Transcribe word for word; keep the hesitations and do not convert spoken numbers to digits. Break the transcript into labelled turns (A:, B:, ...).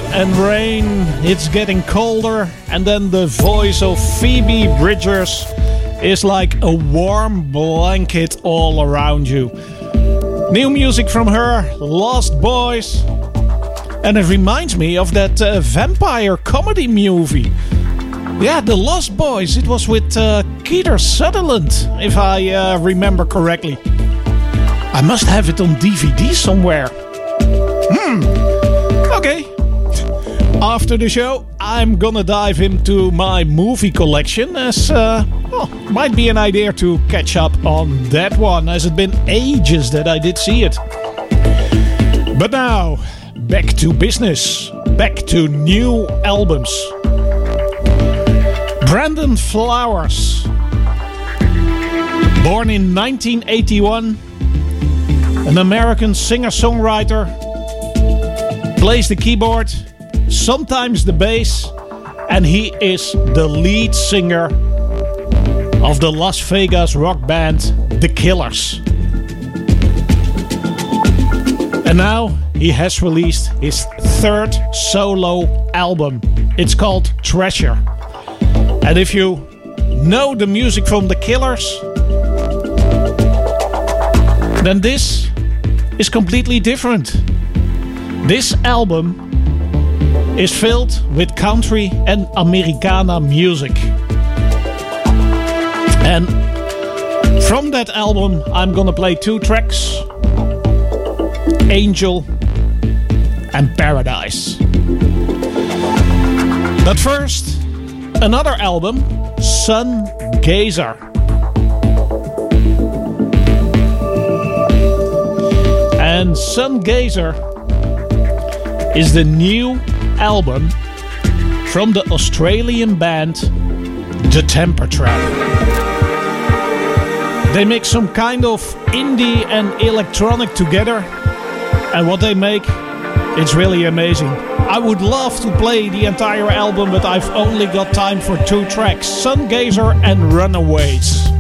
A: and rain. It's getting colder, and then the voice of Phoebe Bridgers is like a warm blanket all around you. New music from her, Lost Boys. And it reminds me of that uh, vampire comedy movie. Yeah, The Lost Boys. It was with uh, Kiefer Sutherland, if I uh, remember correctly. I must have it on D V D somewhere. Hmm. Okay. After the show, I'm gonna dive into my movie collection, as uh, well, might be an idea to catch up on that one, as it's been ages that I did see it. But now, back to business. Back to new albums. Brandon Flowers, born in nineteen eighty-one, an American singer-songwriter, plays the keyboard, sometimes the bass, and he is the lead singer of the Las Vegas rock band The Killers. And now he has released his third solo album. It's called Treasure. And if you know the music from The Killers, then this is completely different. This album is filled with country and Americana music. And from that album, I'm gonna play two tracks: Angel and Paradise. But first, another album, Sun Gazer. And Sun Gazer is the new album from the Australian band The Temper Trap. They make some kind of indie and electronic together, and what they make, it's really amazing. I would love to play the entire album, but I've only got time for two tracks: Sun Gazer and Runaways.